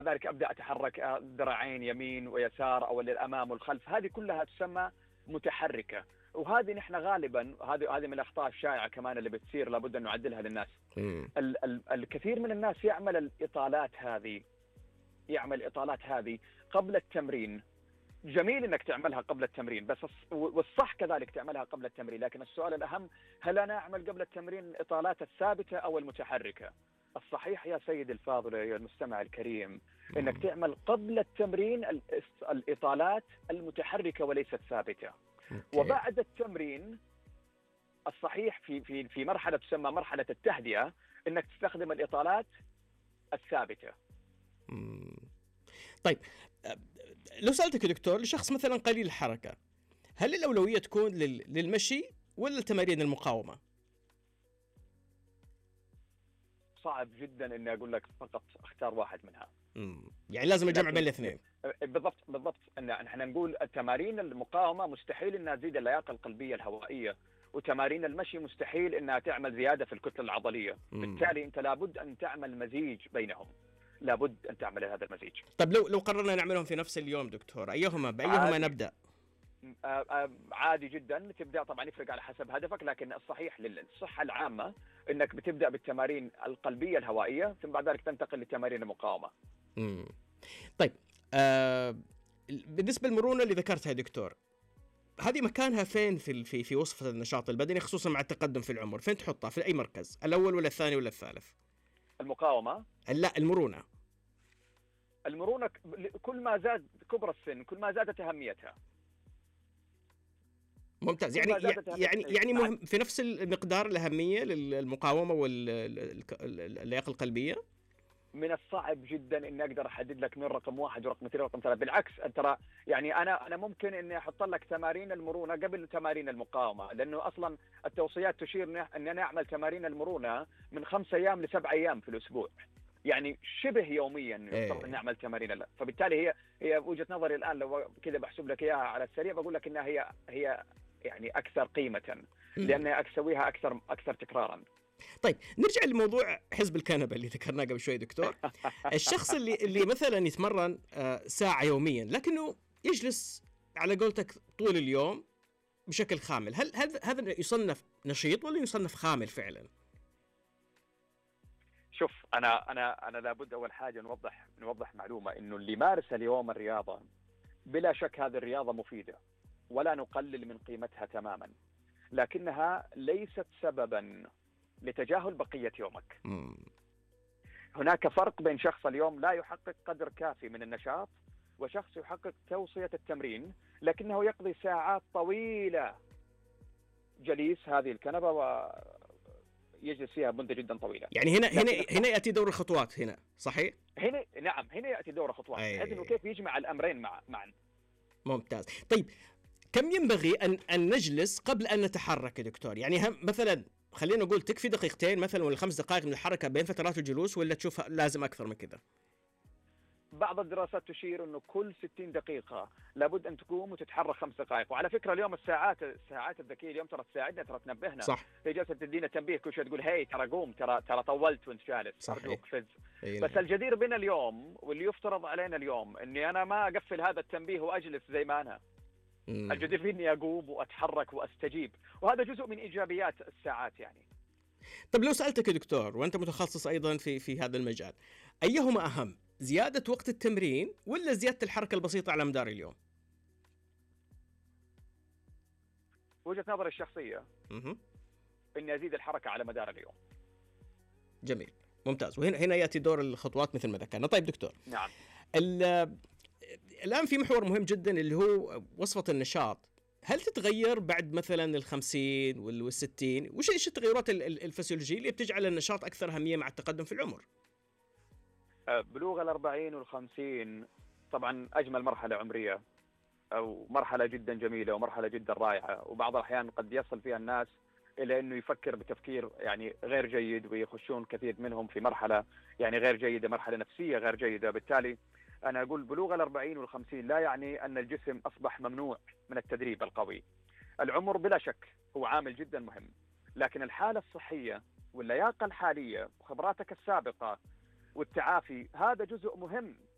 ذلك ابدا اتحرك ذراعين يمين ويسار او للامام والخلف، هذه كلها تسمى متحركه. وهذه نحن غالبا هذه من الاخطاء الشائعه كمان اللي بتصير، لابد ان نعدلها للناس. الكثير من الناس يعمل الاطالات هذه قبل التمرين. جميل انك تعملها قبل التمرين، بس والصح كذلك تعملها قبل التمرين، لكن السؤال الاهم، هل انا اعمل قبل التمرين الاطالات الثابته او المتحركه؟ الصحيح يا سيد الفاضل يا المستمع الكريم انك تعمل قبل التمرين الاطالات المتحركه وليس الثابته. وبعد التمرين الصحيح في مرحله تسمى مرحله التهدئه انك تستخدم الاطالات الثابته. طيب لو سألتك يا دكتور، لشخص مثلا قليل الحركة، هل الأولوية تكون للمشي ولا تمارين المقاومة؟ صعب جدا اني اقول لك فقط اختار واحد منها. يعني لازم اجمع بين الاثنين. بالضبط ان احنا نقول التمارين المقاومه مستحيل انها تزيد اللياقه القلبيه الهوائيه، وتمارين المشي مستحيل انها تعمل زياده في الكتله العضليه. بالتالي انت لابد ان تعمل مزيج بينهم، لابد ان تعمل هذا المزيج. طب لو قررنا نعملهم في نفس اليوم دكتور، بايهما نبدا؟ عادي جدا تبدا، طبعا يفرق على حسب هدفك، لكن الصحيح للصحه العامه انك بتبدا بالتمارين القلبيه الهوائيه، ثم بعد ذلك تنتقل لتمارين المقاومه. طيب بالنسبه للمرونه اللي ذكرتها يا دكتور، هذه مكانها فين في وصفه النشاط البدني، خصوصا مع التقدم في العمر؟ فين تحطها؟ في اي مركز؟ الاول ولا الثاني ولا الثالث؟ المقاومة؟ لا، المرونة كل ما زاد كبر السن كل ما زادت أهميتها. ممتاز. يعني مهم في نفس المقدار الأهمية للمقاومة واللياقة القلبية. من الصعب جدا اني اقدر احدد لك من رقم 1 ورقم 2 ورقم 3. بالعكس ترى يعني انا ممكن اني احط لك تمارين المرونه قبل تمارين المقاومه، لانه اصلا التوصيات تشير ان انا اعمل تمارين المرونه من 5 أيام ل7 أيام في الاسبوع، يعني شبه يوميا يفترض ان نعمل تمارين. فبالتالي هي وجهه نظري الان، لو كذا بحسب لك اياها على السريع بقول لك انها هي يعني اكثر قيمه، لانها اسويها اكثر تكرارا. طيب نرجع لموضوع حزب الكنبة اللي ذكرناه قبل شوي دكتور. الشخص اللي مثلا يتمرن ساعة يوميا لكنه يجلس على قولتك طول اليوم بشكل خامل، هل هذا يصنف نشيط ولا يصنف خامل فعلا؟ شوف انا لابد اول حاجه نوضح معلومه، انه اللي يمارس اليوم الرياضه بلا شك هذه الرياضه مفيده ولا نقلل من قيمتها تماما، لكنها ليست سببا لتجاهل بقية يومك. هناك فرق بين شخص اليوم لا يحقق قدر كافي من النشاط وشخص يحقق توصية التمرين لكنه يقضي ساعات طويلة جليس هذه الكنبة ويجلس فيها مدة جدا طويلة. يعني هنا يأتي دور الخطوات، هنا صحيح؟ هنا يأتي دور الخطوات، بحيث انه كيف يجمع الأمرين معا. ممتاز. طيب كم ينبغي أن نجلس قبل أن نتحرك يا دكتور؟ يعني مثلا خلينا نقول تكفي دقيقتين مثلا ولا 5 دقائق من الحركة بين فترات الجلوس، ولا تشوف لازم أكثر من كذا؟ بعض الدراسات تشير أنه كل 60 دقيقة لابد أن تقوم وتتحرك 5 دقائق. وعلى فكرة اليوم الساعات الذكية اليوم ترى تساعدنا، ترى تنبهنا. صح. هي جالسة تدينا تنبيه كل شوي، تقول هي ترى قوم، ترى طولت وانت جالس، أرجوك فز. بس الجدير بنا اليوم واللي يفترض علينا اليوم أني أنا ما أقفل هذا التنبيه وأجلس زي ما أنا. الجدير فيني أقوم وأتحرك وأستجيب، وهذا جزء من إيجابيات الساعات يعني. طب لو سألتك يا دكتور وأنت متخصص أيضا في هذا المجال، أيهما أهم، زيادة وقت التمرين ولا زيادة الحركة البسيطة على مدار اليوم؟ وجهة نظري الشخصية إني أزيد الحركة على مدار اليوم. جميل، ممتاز. وهنا يأتي دور الخطوات مثل ما ذكرنا. طيب دكتور، نعم، الآن في محور مهم جدا اللي هو وصفة النشاط. هل تتغير بعد مثلا 50 وال60؟ وش التغيرات الفسيولوجية اللي بتجعل النشاط أكثر أهمية مع التقدم في العمر؟ بلوغ 40 وال50 طبعا أجمل مرحلة عمرية، أو مرحلة جدا جميلة ومرحلة جدا رائعة، وبعض الأحيان قد يصل فيها الناس إلى أنه يفكر بتفكير يعني غير جيد، ويخشون كثير منهم في مرحلة يعني غير جيدة، مرحلة نفسية غير جيدة. بالتالي أنا أقول بلوغ 40 وال50 لا يعني أن الجسم أصبح ممنوع من التدريب القوي. العمر بلا شك هو عامل جدا مهم، لكن الحالة الصحية واللياقة الحالية وخبراتك السابقة والتعافي هذا جزء مهم